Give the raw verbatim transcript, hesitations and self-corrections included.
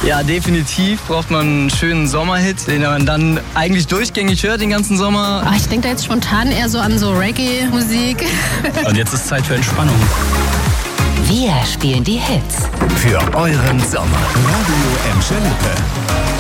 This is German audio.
Ja, definitiv braucht man einen schönen Sommerhit, den man dann eigentlich durchgängig hört den ganzen Sommer. Ach, ich denke da jetzt spontan eher so an so Reggae-Musik. Und jetzt ist Zeit für Entspannung. Wir spielen die Hits für euren Sommer. Radio Emscher Lippe.